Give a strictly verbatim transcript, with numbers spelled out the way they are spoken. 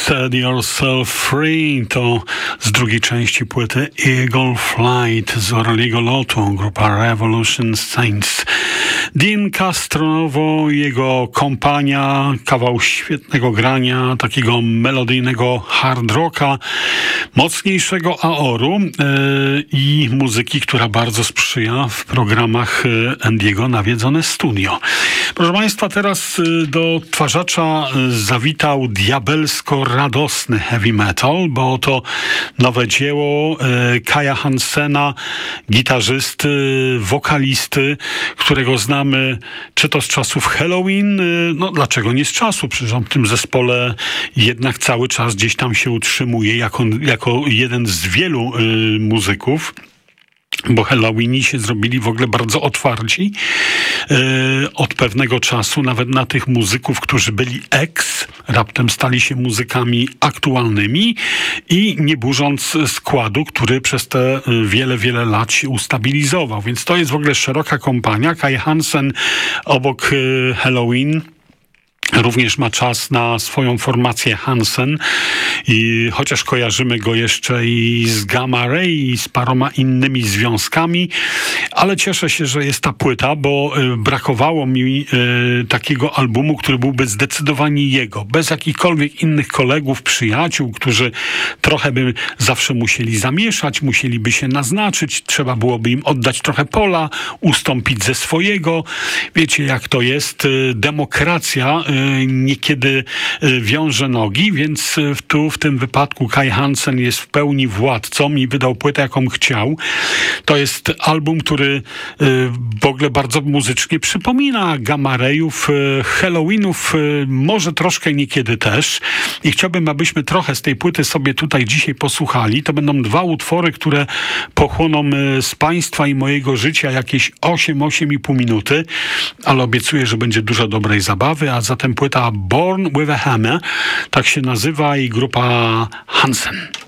Set Yourself Free to z drugiej części płyty Eagle Flight z Orliego Lotu, grupa Revolution Saints. Dean Castronovo, jego kompania, kawał świetnego grania, takiego melodyjnego hard rocka, mocniejszego aoru yy, i muzyki, która bardzo sprzyja w programach Andiego Nawiedzone Studio. Proszę Państwa, teraz do odtwarzacza zawitał diabelsko radosny heavy metal, bo to nowe dzieło e, Kaja Hansena, gitarzysty, wokalisty, którego znamy czy to z czasów Halloween, e, no dlaczego nie z czasu, przecież on w tym zespole jednak cały czas gdzieś tam się utrzymuje jako, jako jeden z wielu e, muzyków. Bo Halloweeni się zrobili w ogóle bardzo otwarci yy, od pewnego czasu, nawet na tych muzyków, którzy byli ex, raptem stali się muzykami aktualnymi i nie burząc składu, który przez te wiele, wiele lat się ustabilizował. Więc to jest w ogóle szeroka kompania. Kai Hansen obok yy, Halloween również ma czas na swoją formację Hansen i chociaż kojarzymy go jeszcze i z Gamma Ray i z paroma innymi związkami, ale cieszę się, że jest ta płyta, bo y, brakowało mi y, takiego albumu, który byłby zdecydowanie jego, bez jakichkolwiek innych kolegów, przyjaciół, którzy trochę by zawsze musieli zamieszać, musieliby się naznaczyć, trzeba byłoby im oddać trochę pola, ustąpić ze swojego. Wiecie, jak to jest, y, demokracja y, niekiedy wiąże nogi, więc tu w tym wypadku Kai Hansen jest w pełni władcą i wydał płytę, jaką chciał. To jest album, który w ogóle bardzo muzycznie przypomina Gamma Rayów, Halloweenów, może troszkę niekiedy też. I chciałbym, abyśmy trochę z tej płyty sobie tutaj dzisiaj posłuchali. To będą dwa utwory, które pochłoną z Państwa i mojego życia jakieś osiem, osiem i pół minuty, ale obiecuję, że będzie dużo dobrej zabawy, a zatem płyta Born with a Hammer, tak się nazywa, i grupa Hansen.